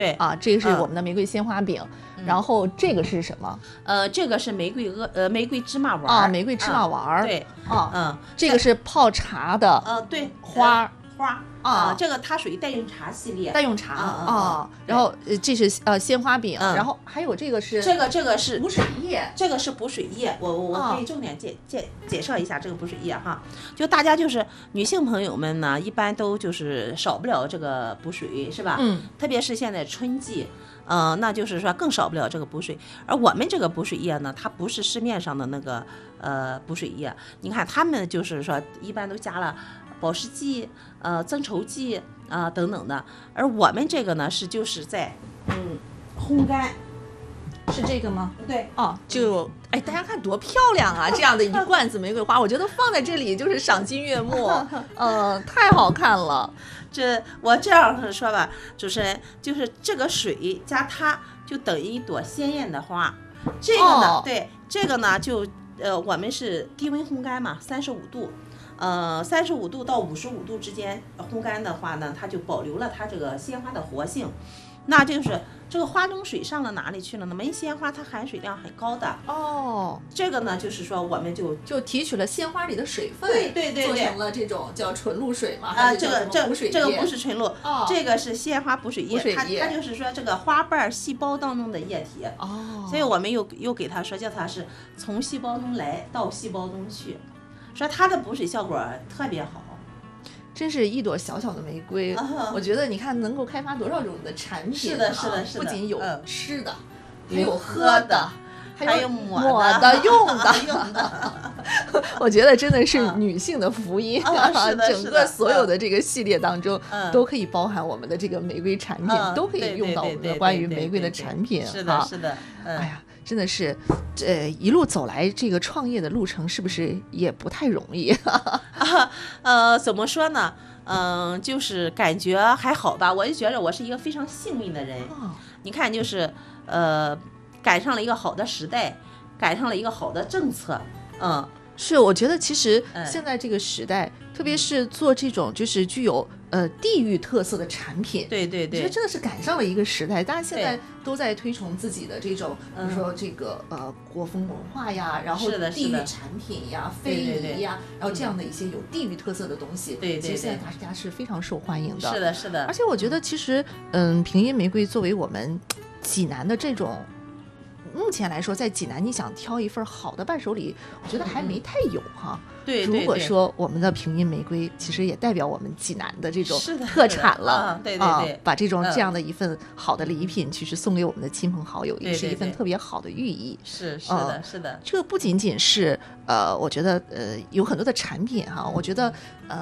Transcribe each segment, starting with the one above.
对啊，这个是我们的玫瑰鲜花饼，然后这个是什么？ 这个是玫瑰芝麻丸啊，玫瑰芝麻丸。 对， 这个是泡茶的， 对， 花啊，这个它属于代用茶系列， 代用茶啊。然后这是鲜花饼，然后还有这个是这个是补水液， 这个是补水液，我可以重点介绍一下这个补水液哈。就大家就是女性朋友们呢，一般都就是少不了这个补水，是吧？特别是现在春季。那就是说更少不了这个补水，而我们这个补水液呢，它不是市面上的那个补水液，你看他们就是说一般都加了保湿剂、增稠剂等等的，而我们这个呢就是在烘干。 是这个吗？ 对， 就大家看多漂亮啊！这样的一罐子玫瑰花，我觉得放在这里就是赏心悦目，太好看了。 我这样说吧，主持人，就是这个水加它就等于一朵鲜艳的花。这个呢，对，这个呢就我们是低温烘干嘛，35度。35度到55度之间烘干的话呢，它就保留了它这个鲜花的活性。那就是这个花中水上了哪里去了呢？玫鲜花它含水量很高的这个呢就是说我们就提取了鲜花里的水分， 对， 做成了这种叫纯露水嘛。 这个不是纯露，这个是鲜花补水液，它就是说这个花瓣细胞当中的液体所以我们又给它说叫它是从细胞中来到细胞中去，说它的补水效果特别好。 真是一朵小小的玫瑰，我觉得你看能够开发多少种的产品。 是的， 不仅有吃的， 还有喝的，还有抹的、用的。我觉得真的是女性的福音，整个所有的这个系列当中都可以包含我们的这个玫瑰产品，都可以用到我们的关于玫瑰的产品。 是的， 哎呀。真的是，一路走来，这个创业的路程是不是也不太容易？ 怎么说呢？就是感觉还好吧。我就觉得我是一个非常幸运的人。你看，就是赶上了一个好的时代，赶上了一个好的政策。 是，我觉得其实现在这个时代，特别是做这种就是具有地域特色的产品， 对， 我觉得真的是赶上了一个时代。大家现在都在推崇自己的这种，比如说这个国风文化呀，然后地域产品呀、非遗呀，然后这样的一些有地域特色的东西， 对， 其实现在大家是非常受欢迎的。是的。 而且我觉得其实，平阴玫瑰作为我们济南的这种。目前来说，在济南，你想挑一份好的伴手礼，我觉得还没太有哈。 对， 如果说我们的平阴玫瑰，其实也代表我们济南的这种特产了。 对， 把这样的一份好的礼品，其实送给我们的亲朋好友，也是一份特别好的寓意。 是的。 这个不仅仅是我觉得有很多的产品哈，我觉得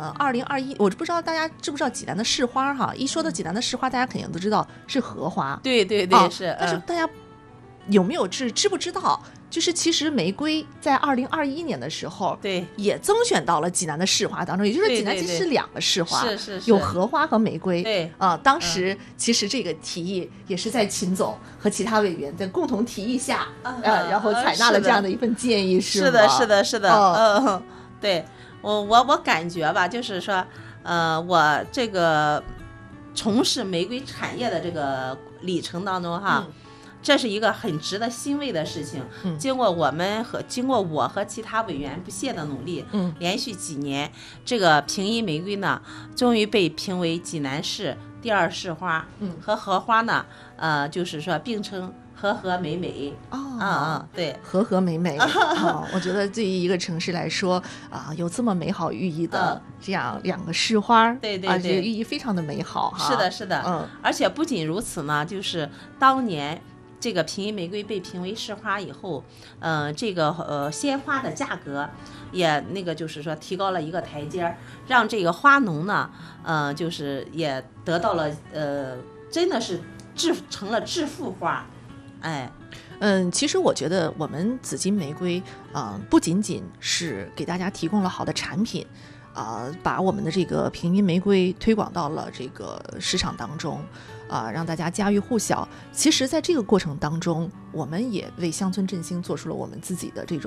2021，我不知道大家知不知道济南的市花哈。一说到济南的市花，大家肯定都知道是荷花。 对，是。 但是大家有没有知不知道？就是其实玫瑰在2021年的时候， 对， 也增选到了济南的市花当中，也就是济南其实是2个市花， 是有荷花和玫瑰。 对当时其实这个提议也是在秦总和其他委员在共同提议下，然后采纳了这样的一份建议，是吗？ 是的。对，我感觉吧，就是说，我这个从事玫瑰产业的这个里程当中哈。这是一个很值得欣慰的事情。经过我和其他委员不懈的努力，连续几年，这个平阴玫瑰呢，终于被评为济南市第2市花，和荷花呢，就是说并称和美美。对， 和美美。我觉得对于一个城市来说有这么美好寓意的这样2个市花， 对， 这个寓意非常的美好哈。 是的。而且不仅如此呢，就是当年。这个平阴玫瑰被评为市花以后，这个鲜花的价格也就是说提高了一个台阶，让这个花农呢，就是也得到了真的是成了致富花， 其实我觉得我们紫金玫瑰，不仅仅是给大家提供了好的产品，把我们的这个平阴玫瑰推广到了这个市场当中。让大家家喻户晓。其实在这个过程当中，我们也为乡村振兴做出了我们自己的这种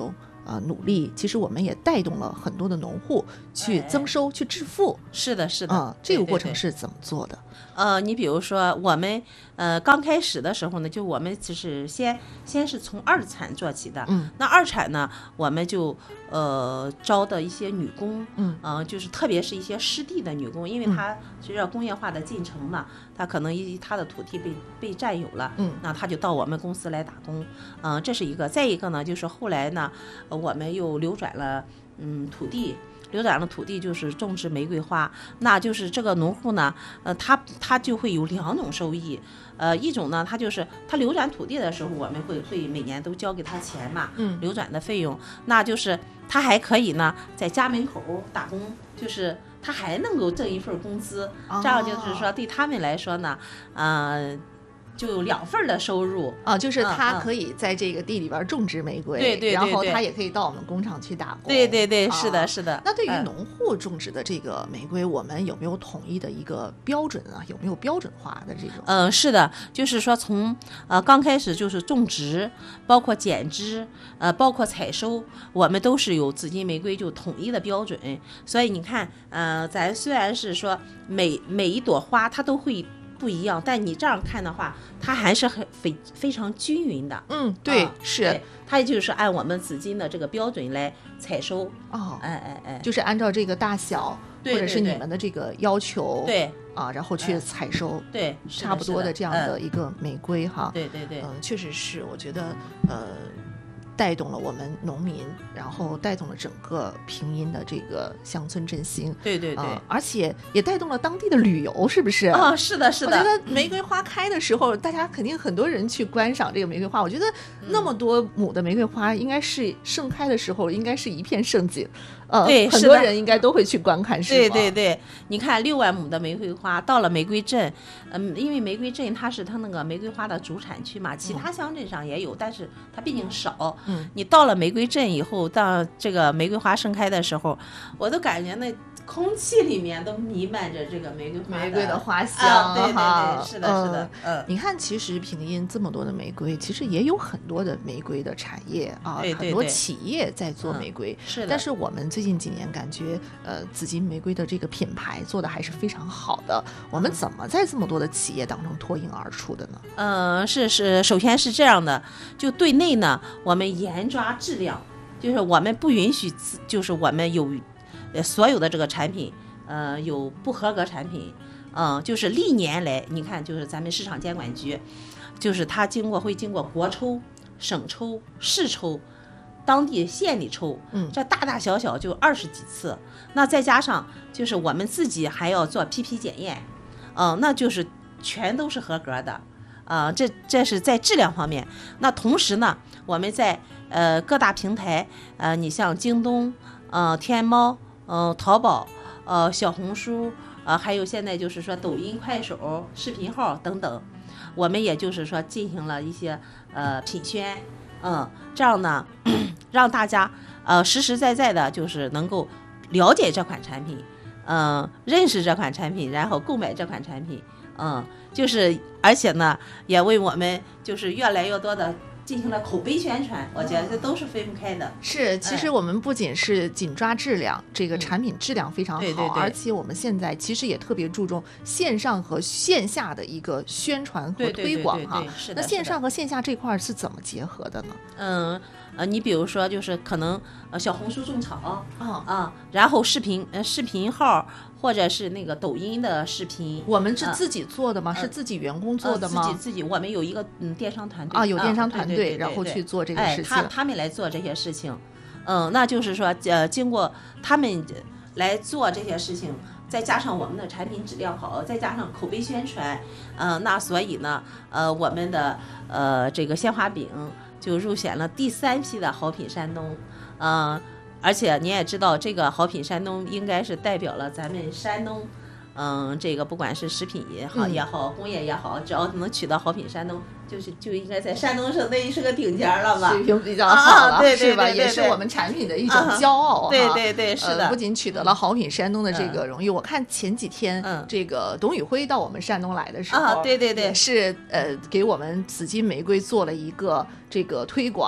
努力，其实我们也带动了很多的农户去增收、去致富。 是的，是的。 这个过程是怎么做的？ 你比如说我们刚开始的时候呢，就我们就是先是从二产做起的。那二产呢，我们就招的一些女工，就是特别是一些湿地的女工，因为它随着工业化的进程嘛，它可能它的土地被占有了，那他就到我们公司来打工。这是一个。再一个呢，就是后来呢，我们又流转了土地。流转的土地就是种植玫瑰花，那就是这个农户呢，他就会有2种收益，一种呢，他就是他流转土地的时候，我们会每年都交给他钱嘛，流转的费用，那就是他还可以呢在家门口打工，就是他还能够挣一份工资，这样就是说对他们来说呢，就有2份的收入就是他可以在这个地里边种植玫瑰， 对， 然后他也可以到我们工厂去打工， 对，是的，是的。 那对于农户种植的这个玫瑰，我们有没有统一的一个标准啊？有没有标准化的这种？ 是的，就是说从刚开始就是种植，包括剪枝，包括采收，我们都是有紫金玫瑰就统一的标准。所以你看，咱虽然是说每一朵花它都会不一样，但你这样看的话，它还是非常均匀的。 对，是它也就是按我们紫金的这个标准来采收。 就是按照这个大小，或者是你们的这个要求， 对然后去采收， 对， 差不多的这样的一个玫瑰哈。 对， 确实是，我觉得带动了我们农民，然后带动了整个平阴的这个乡村振兴， 对， 而且也带动了当地的旅游，是不是？ 是的。我觉得玫瑰花开的时候，大家肯定很多人去观赏这个玫瑰花。我觉得那么多亩的玫瑰花，应该是盛开的时候，应该是一片盛景。 对， 很多人应该都会去观看，是吗？ 对，你看6万亩的玫瑰花到了玫瑰镇，因为玫瑰镇它是它那个玫瑰花的主产区嘛，其他乡镇上也有，但是它毕竟少。你到了玫瑰镇以后，当这个玫瑰花盛开的时候，我都感觉那空气里面都弥漫着这个玫瑰的花香。 对，是的。 你看，其实平阴这么多的玫瑰，其实也有很多的玫瑰的产业对， 很多企业在做玫瑰。 是的。 但是我们最近几年感觉，紫金玫瑰的这个品牌做的还是非常好的。我们怎么在这么多的企业当中脱颖而出的呢？ 首先是这样的，就对内呢，我们严抓质量，就是我们不允许，就是我们有所有的这个产品，有不合格产品，就是历年来，你看，就是咱们市场监管局，就是它会经过国抽、省抽、市抽、当地县里抽，这大大小小就20几次，那再加上就是我们自己还要做 PP 检验，那就是全都是合格的，这是在质量方面。那同时呢，我们在各大平台，你像京东、天猫、淘宝、小红书，还有现在就是说抖音、快手、视频号等等，我们也就是说进行了一些品宣，这样呢，让大家实实在在的就是能够了解这款产品，认识这款产品，然后购买这款产品，就是而且呢，也为我们就是越来越多的进行了口碑宣传，我觉得这都是分不开的。 是，其实我们不仅是紧抓质量，这个产品质量非常好， 对， 而且我们现在其实也特别注重线上和线下的一个宣传和推广哈。 是的。 那线上和线下这块是怎么结合的呢？你比如说就是可能小红书种草然后视频号或者是那个抖音的视频， 我们是自己做的吗？是自己员工做的吗？ 自己，我们有一个电商团队有电商团队，然后去做这个事情。 他们来做这些事情，那就是说经过他们来做这些事情，再加上我们的产品质量好，再加上口碑宣传，那所以呢，我们的这个鲜花饼就入选了第3批的好品山东，而且你也知道，这个好品山东应该是代表了咱们山东，这个不管是食品也好，工业也好，只要能取到好品山东，就应该在山东省内是个顶尖了吧？ 水平比较好了， 对， 是吧？也是我们产品的一种骄傲。 对，是的。 不仅取得了好品山东的这个荣誉，我看前几天这个董宇辉到我们山东来的时候， 对， 也是给我们紫金玫瑰做了一个这个推广。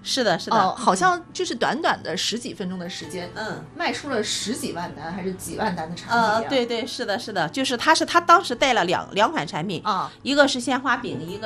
是的，是的， 好像就是短短的10几分钟的时间， 嗯， 卖出了10几万单还是几万单的产品呀？ 对对，是的，是的，就是他当时带了两款产品啊， 一个是鲜花饼，一个